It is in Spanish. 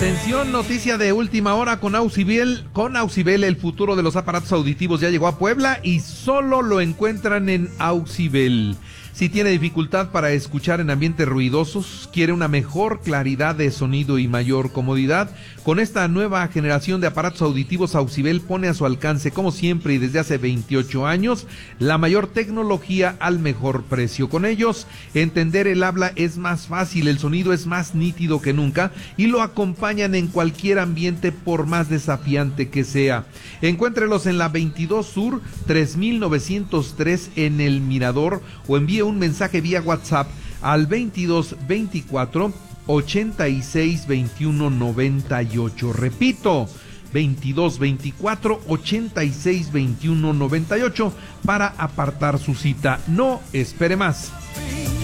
Atención, noticia de última hora con Auxibel. Con Auxibel, el futuro de los aparatos auditivos ya llegó a Puebla y solo lo encuentran en Auxibel. Si tiene dificultad para escuchar en ambientes ruidosos, quiere una mejor claridad de sonido y mayor comodidad, con esta nueva generación de aparatos auditivos, Auxibel pone a su alcance, como siempre y desde hace 28 años, la mayor tecnología al mejor precio. Con ellos, entender el habla es más fácil, el sonido es más nítido que nunca y lo acompañan en cualquier ambiente por más desafiante que sea. Encuéntrelos en la 22 Sur, 3903 en El Mirador, o envíe un mensaje vía WhatsApp al 2224 86 21 98. Repito, 2224 86 21 98 para apartar su cita. No espere más.